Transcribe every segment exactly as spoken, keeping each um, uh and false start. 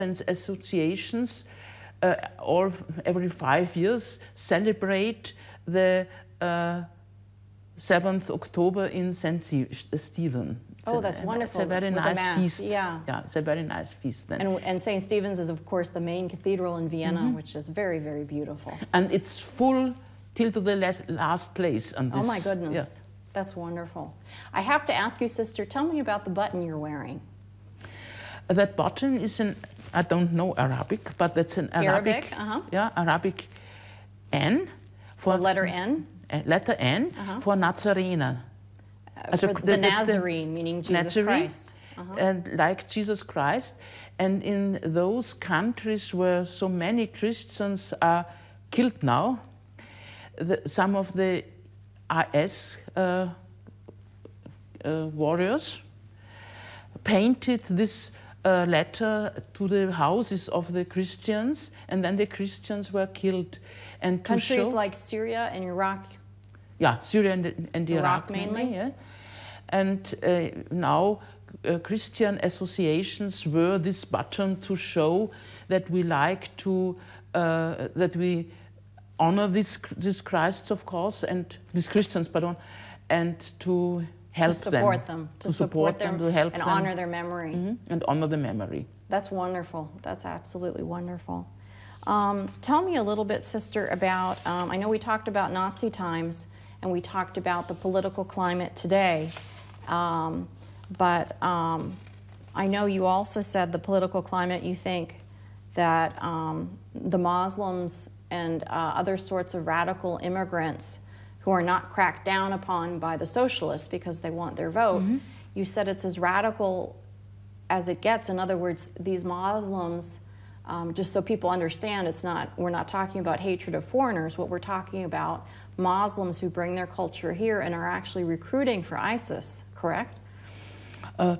associations uh, all every five years celebrate the uh, seventh of October in Saint Stephen. Oh, that's a, wonderful. It's a very With nice a mass. feast. Yeah. Yeah, it's a very nice feast then. And, and Saint Stephen's is, of course, the main cathedral in Vienna, mm-hmm. which is very, very beautiful. And it's full till to the last, last place. And this, oh, my goodness. Yeah. That's wonderful. I have to ask you, sister, tell me about the button you're wearing. That button is an, I don't know Arabic, but that's an Arabic, Arabic uh-huh. yeah, Arabic N. For the letter N? Letter N uh-huh. for Nazarener. Uh, for the, the Nazarene, meaning Jesus Nazarene, Christ. Uh-huh. And like Jesus Christ. And in those countries where so many Christians are killed now, the, some of the I S uh, uh, warriors painted this uh, letter to the houses of the Christians, and then the Christians were killed. And countries show, like Syria and Iraq. Yeah, Syria and, and Iraq, Iraq mainly. mainly yeah. And uh, now uh, Christian associations wear this button to show that we like to uh, that we honor these these Christs, of course, and these Christians, pardon, and to help to support them, them, to, to support, support them, them, to help and them. honor their memory, mm-hmm. and honor the memory. That's wonderful. That's absolutely wonderful. Um, tell me a little bit, sister, about. Um, I know we talked about Nazi times, and we talked about the political climate today, um, but um, I know you also said the political climate. You think that um, the Muslims and uh, other sorts of radical immigrants who are not cracked down upon by the socialists because they want their vote, mm-hmm. you said it's as radical as it gets. In other words, these Muslims, um, just so people understand, it's not, we're not talking about hatred of foreigners. What we're talking about, Muslims who bring their culture here and are actually recruiting for ISIS, correct? Uh,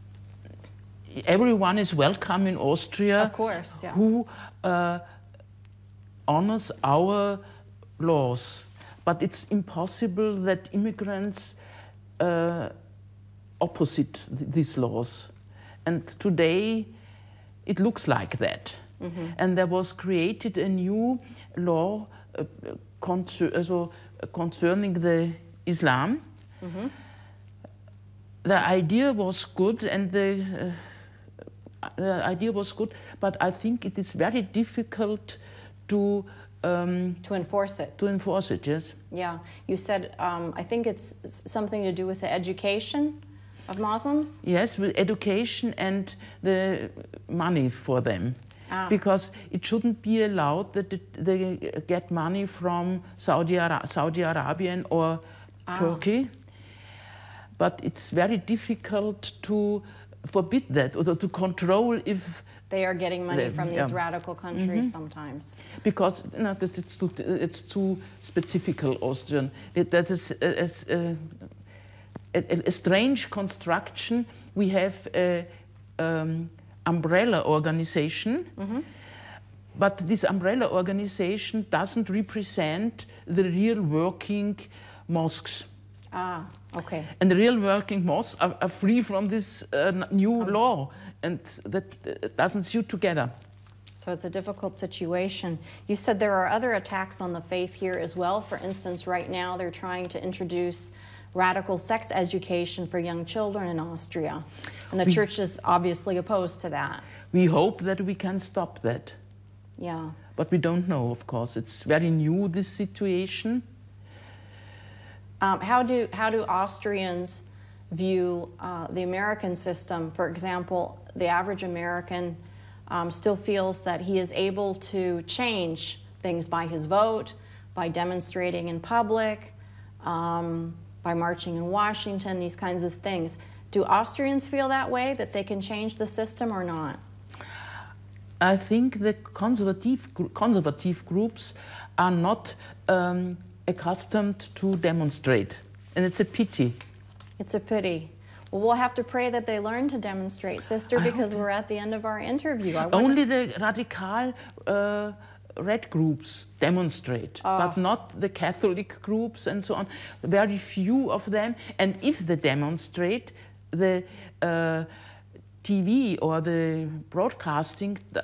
everyone is welcome in Austria. Of course, yeah. Who uh, honors our laws. But it's impossible that immigrants uh, opposite th these laws. And today it looks like that. Mm-hmm. And there was created a new law uh, concer also, uh, concerning the Islam. Mm-hmm. The idea was good, and the, uh, the idea was good, but I think it is very difficult to Um, to enforce it. To enforce it, yes. Yeah. You said, um, I think it's something to do with the education of Muslims? Yes, with education and the money for them. Ah. Because it shouldn't be allowed that it, they get money from Saudi, Ara Saudi Arabia or ah. Turkey. But it's very difficult to forbid that, or to control if they are getting money the, from these yeah. radical countries mm-hmm. sometimes. Because no, it's, too, it's too specific, Austrian. It, that is a, a, a, a strange construction. We have an um, umbrella organization, mm-hmm. but this umbrella organization doesn't represent the real working mosques. Ah, okay. And the real working mosques are, are free from this uh, new oh. law. And that doesn't suit together. So it's a difficult situation. You said there are other attacks on the faith here as well. For instance, right now they're trying to introduce radical sex education for young children in Austria. And the we, church is obviously opposed to that. We hope that we can stop that. Yeah. But we don't know, of course. It's very new, this situation. Um, how do, how do Austrians view uh, the American system? For example, the average American um, still feels that he is able to change things by his vote, by demonstrating in public, um, by marching in Washington, these kinds of things. Do Austrians feel that way, that they can change the system or not? I think the conservative, conservative groups are not um, accustomed to demonstrate, and it's a pity. It's a pity. Well, we'll have to pray that they learn to demonstrate, sister, because we're at the end of our interview. I Only the radical uh, red groups demonstrate, oh. but not the Catholic groups and so on. Very few of them. And if they demonstrate, the uh, T V or the broadcasting